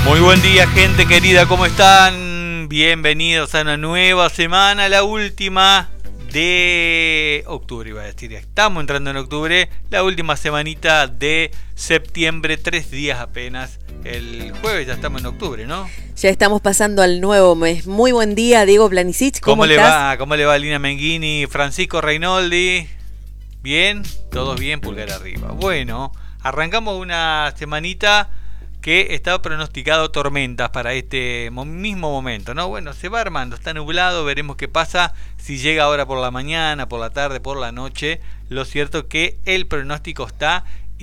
Muy buen día, gente querida, ¿cómo están? Bienvenidos a una nueva semana, la última de octubre, iba a decir. Estamos entrando en octubre, la última semanita de septiembre, 3 días apenas. El jueves ya estamos en octubre, ¿no? Ya estamos pasando al nuevo mes. Muy buen día, Diego Planisic. ¿Cómo le va? ¿Cómo le va Lina Menghini, Francisco Reinoldi? ¿Bien? ¿Todos bien? Pulgar arriba. Bueno, arrancamos una semanita que estaba pronosticado tormentas para este mismo momento, ¿no? Bueno, se va armando, está nublado, veremos qué pasa, si llega ahora por la mañana, por la tarde, por la noche. Lo cierto que el pronóstico está